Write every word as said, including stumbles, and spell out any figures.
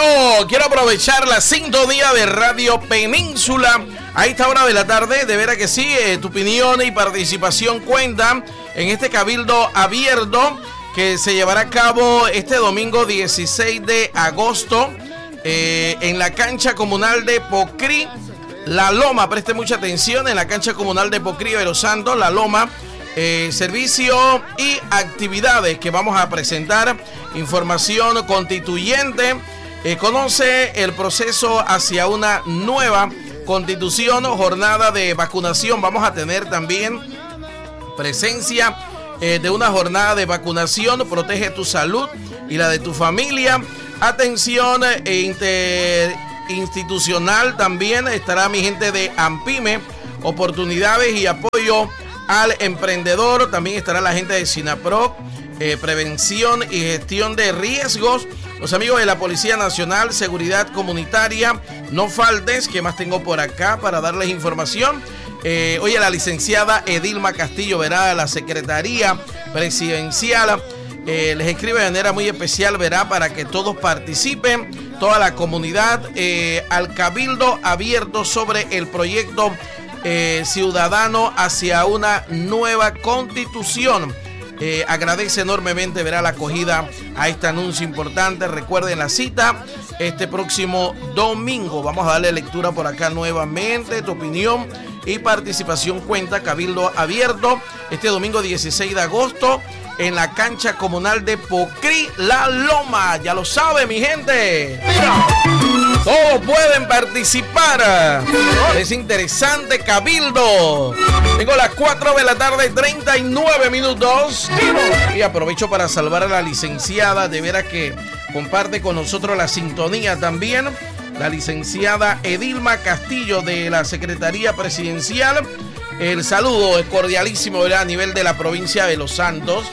quiero aprovechar la sintonía de Radio Península a esta hora de la tarde. De veras que sí, eh, tu opinión y participación cuentan en este cabildo abierto que se llevará a cabo este domingo dieciséis de agosto eh, en la cancha comunal de Pocrí, La Loma. Preste mucha atención, en la cancha comunal de Pocrí de los Santos, La Loma. Eh, servicio y actividades que vamos a presentar, información constituyente, eh, conoce el proceso hacia una nueva constitución, jornada de vacunación. Vamos a tener también presencia eh, de una jornada de vacunación, protege tu salud y la de tu familia. Atención eh, interinstitucional, también estará mi gente de AMPIME, oportunidades y apoyo al emprendedor. También estará la gente de SINAPROC, eh, prevención y gestión de riesgos. Los amigos de la Policía Nacional, seguridad comunitaria, no faltes. ¿Qué más tengo por acá para darles información? Eh, oye, la licenciada Edilma Castillo verá a la Secretaría Presidencial. Eh, les escribe de manera muy especial, verá, para que todos participen, toda la comunidad, eh, al cabildo abierto sobre el proyecto Eh, ciudadano hacia una nueva constitución. Eh, agradece enormemente, verá, la acogida a este anuncio importante. Recuerden la cita este próximo domingo. Vamos a darle lectura por acá nuevamente. Tu opinión y participación cuenta. Cabildo abierto este domingo dieciséis de agosto en la cancha comunal de Pocrí, La Loma. Ya lo sabe, mi gente. Mira. Todos pueden participar. Es interesante, cabildo. Tengo las cuatro de la tarde, treinta y nueve minutos. Y aprovecho para salvar a la licenciada. De veras que comparte con nosotros la sintonía también. La licenciada Edilma Castillo de la Secretaría Presidencial. El saludo es cordialísimo, ¿verdad? A nivel de la provincia de Los Santos.